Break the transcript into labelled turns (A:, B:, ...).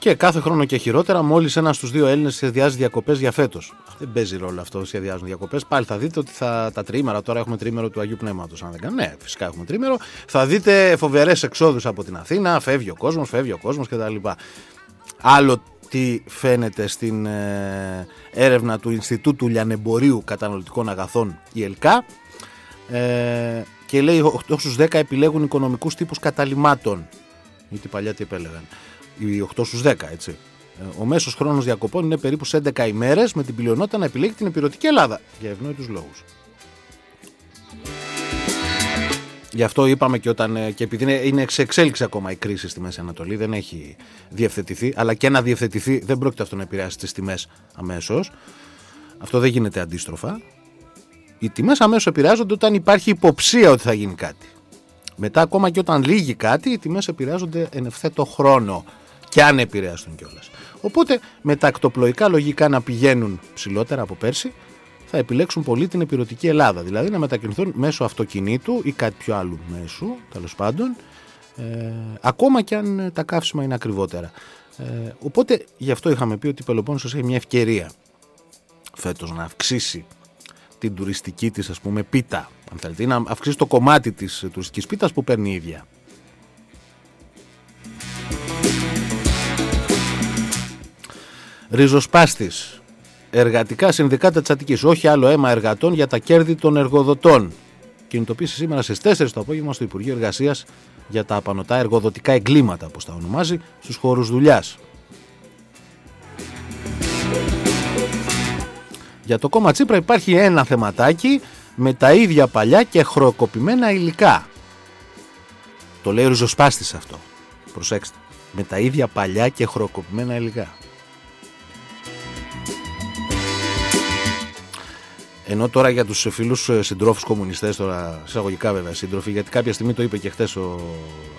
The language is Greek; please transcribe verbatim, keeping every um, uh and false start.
A: Και κάθε χρόνο και χειρότερα, μόλις ένας στους δύο Έλληνες σχεδιάζει διακοπές για φέτος. Δεν παίζει ρόλο αυτό, σχεδιάζουν διακοπές. Πάλι θα δείτε ότι θα, τα τρίμερα, τώρα έχουμε τρίμερο του Αγίου Πνεύματος. Αν δεν κάνω, ναι, φυσικά έχουμε τρίμερο. Θα δείτε φοβερές εξόδους από την Αθήνα, φεύγει ο κόσμος, φεύγει ο κόσμος κτλ. Άλλο τι φαίνεται στην ε, έρευνα του Ινστιτούτου Λιανεμπορίου Καταναλωτικών Αγαθών, η ΕΛΚΑ, ε, και λέει οκτώ στους δέκα επιλέγουν οικονομικούς τύπους καταλυμάτων. Γιατί παλιά τι επέλεγαν. Οι οκτώ στους δέκα, έτσι. Ο μέσος χρόνος διακοπών είναι περίπου σε έντεκα ημέρες, με την πλειονότητα να επιλέγει την ηπειρωτική Ελλάδα. Για ευνόητους λόγους. Γι' αυτό είπαμε και όταν. Και επειδή είναι, είναι σε εξέλιξη ακόμα η κρίση στη Μέση Ανατολή, δεν έχει διευθετηθεί. Αλλά και να διευθετηθεί, δεν πρόκειται αυτό να επηρεάσει τις τιμές αμέσως. Αυτό δεν γίνεται αντίστροφα. Οι τιμές αμέσως επηρεάζονται όταν υπάρχει υποψία ότι θα γίνει κάτι. Μετά, ακόμα και όταν λύγει κάτι, οι τιμές επηρεάζονται εν ευθέτω χρόνο. Και αν επηρεάσουν κιόλας. Οπότε, με τα ακτοπλοϊκά λογικά να πηγαίνουν ψηλότερα από πέρσι, θα επιλέξουν πολύ την ηπειρωτική Ελλάδα. Δηλαδή να μετακινηθούν μέσω αυτοκινήτου ή κάτι πιο άλλου μέσου, τέλος πάντων, ε, ακόμα και αν τα καύσιμα είναι ακριβότερα. Ε, οπότε, γι' αυτό είχαμε πει ότι η Πελοπόννησος έχει μια ευκαιρία φέτος να αυξήσει την τουριστική της, ας πούμε, πίτα, αν θέλετε, ή να αυξήσει το κομμάτι της τουριστικής πίτας που παίρνει η ίδια. Ριζοσπάστης. Εργατικά συνδικάτα της Αττικής. Όχι άλλο αίμα εργατών για τα κέρδη των εργοδοτών. Κινητοποίηση σήμερα στις τέσσερις το απόγευμα στο Υπουργείο Εργασίας για τα απανωτά εργοδοτικά εγκλήματα, όπως τα ονομάζει, στους χώρους δουλειάς. Για το κόμμα Τσίπρα υπάρχει ένα θεματάκι με τα ίδια παλιά και χρεοκοπημένα υλικά. Το λέει ο ριζοσπάστης αυτό. Προσέξτε. Με τα ίδια παλιά και χρεοκοπημένα υλικά. Ενώ τώρα για τους φίλους συντρόφους κομμουνιστές, τώρα εισαγωγικά βέβαια σύντροφοι, γιατί κάποια στιγμή το είπε και χθες ο